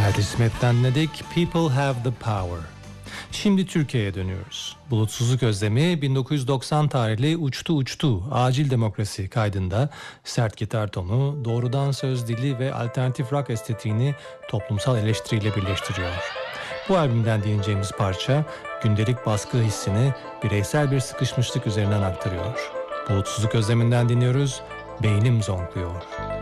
Patti Smith'ten dinledik People Have the Power. Şimdi Türkiye'ye dönüyoruz. Bulutsuzluk Özlemi 1990 tarihli Uçtu Uçtu Acil Demokrasi kaydında sert gitar tonu, doğrudan söz dili ve alternatif rock estetiğini toplumsal eleştiriyle birleştiriyor. Bu albümden dinleyeceğimiz parça gündelik baskı hissini bireysel bir sıkışmışlık üzerinden aktarıyor. Bulutsuzluk Özlemi'nden dinliyoruz, Beynim Zonkluyor.